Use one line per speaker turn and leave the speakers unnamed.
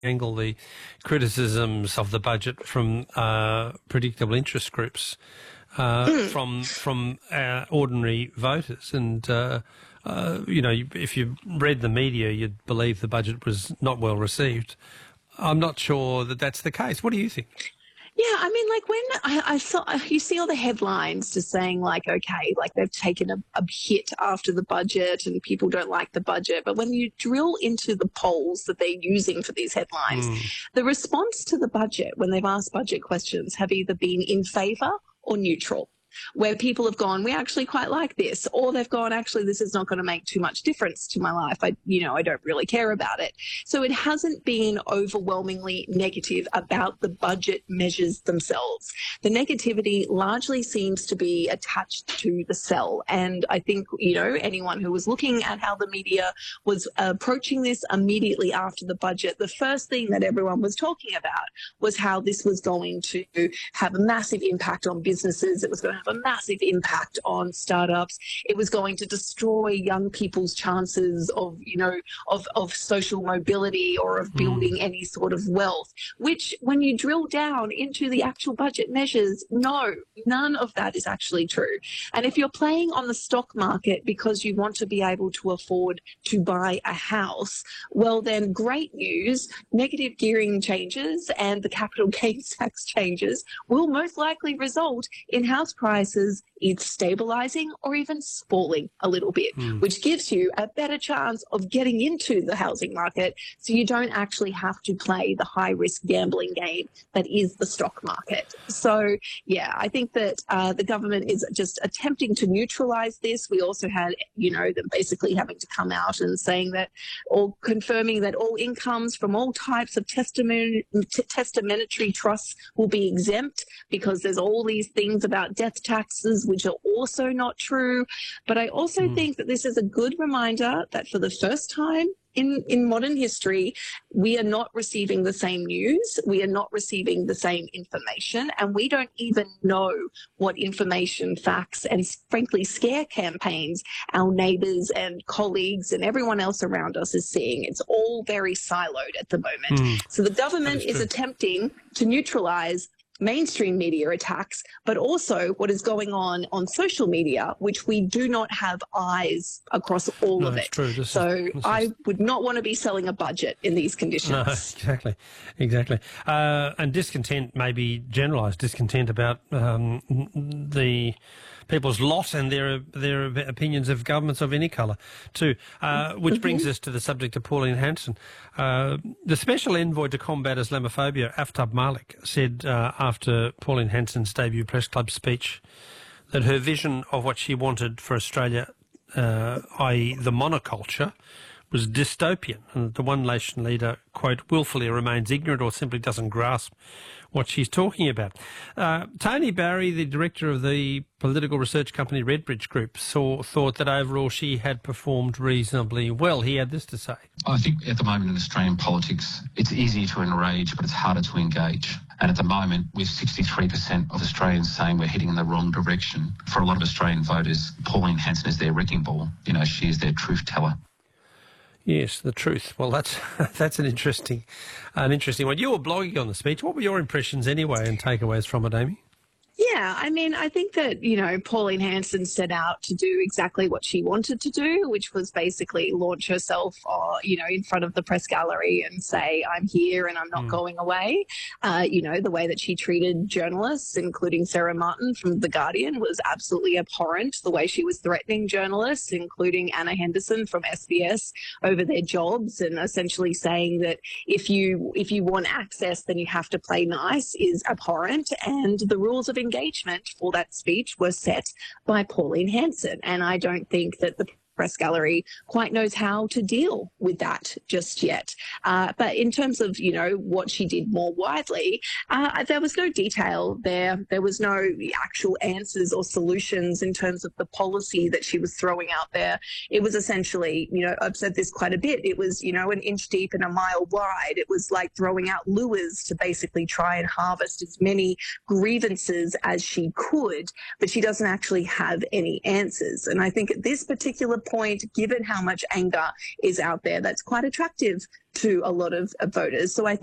angle the criticisms of the budget from predictable interest groups, from ordinary voters. And, if you read the media, you'd believe the budget was not well received. I'm not sure that that's the case. What do you think?
Yeah, I mean, like when I saw, you see all the headlines just saying like, okay, like they've taken a hit after the budget and people don't like the budget. But when you drill into the polls that they're using for these headlines, the response to the budget when they've asked budget questions have either been in favour or neutral, where people have gone, we actually quite like this, or they've gone, actually, this is not going to make too much difference to my life. I don't really care about it. So it hasn't been overwhelmingly negative about the budget measures themselves. The negativity largely seems to be attached to the sell. And I think, anyone who was looking at how the media was approaching this immediately after the budget, the first thing that everyone was talking about was how this was going to have a massive impact on businesses. It was going to have a massive impact on startups. It was going to destroy young people's chances of social mobility or of building any sort of wealth, which when you drill down into the actual budget measures, no, none of that is actually true. And if you're playing on the stock market because you want to be able to afford to buy a house, well then great news, negative gearing changes and the capital gains tax changes will most likely result in house prices either stabilising or even falling a little bit, which gives you a better chance of getting into the housing market so you don't actually have to play the high-risk gambling game that is the stock market. So, yeah, I think that the government is just attempting to neutralise this. We also had, them basically having to come out and saying that, or confirming that all incomes from all types of testamentary trusts will be exempt because there's all these things about death taxes, which are also not true. But I also think that this is a good reminder that for the first time in modern history, we are not receiving the same news, we are not receiving the same information, and we don't even know what information, facts, and frankly scare campaigns our neighbours and colleagues and everyone else around us is seeing. It's all very siloed at the moment. So the government is attempting to neutralise mainstream media attacks, but also what is going on social media, which we do not have eyes across all of it.
True.
I would not want to be selling a budget in these conditions.
No, exactly. And discontent, maybe generalised discontent about the people's lot and their opinions of governments of any colour too, which brings us to the subject of Pauline Hanson. The Special Envoy to Combat Islamophobia, Aftab Malik, said after Pauline Hanson's debut press club speech that her vision of what she wanted for Australia, i.e. the monoculture, was dystopian, and that the One Nation leader, quote, willfully remains ignorant or simply doesn't grasp what she's talking about. Tony Barry, the director of the political research company Redbridge Group, thought that overall she had performed reasonably well. He had this to say.
I think at the moment in Australian politics, it's easy to enrage, but it's harder to engage. And at the moment, with 63% of Australians saying we're heading in the wrong direction, for a lot of Australian voters, Pauline Hanson is their wrecking ball. She is their truth teller.
Yes, the truth. Well, that's an interesting one. You were blogging on the speech. What were your impressions anyway and takeaways from it, Amy?
Yeah, I mean, I think that, Pauline Hanson set out to do exactly what she wanted to do, which was basically launch herself, in front of the press gallery and say, I'm here and I'm not going away. The way that she treated journalists, including Sarah Martin from The Guardian, was absolutely abhorrent. The way she was threatening journalists, including Anna Henderson from SBS, over their jobs, and essentially saying that if you want access, then you have to play nice, is abhorrent. And the rules of engagement for that speech were set by Pauline Hanson. And I don't think that the press gallery quite knows how to deal with that just yet. But in terms of, what she did more widely, there was no detail there. There was no actual answers or solutions in terms of the policy that she was throwing out there. It was essentially, I've said this quite a bit, it was, an inch deep and a mile wide. It was like throwing out lures to basically try and harvest as many grievances as she could, but she doesn't actually have any answers. And I think at this particular point, given how much anger is out there, that's quite attractive to a lot of voters. So I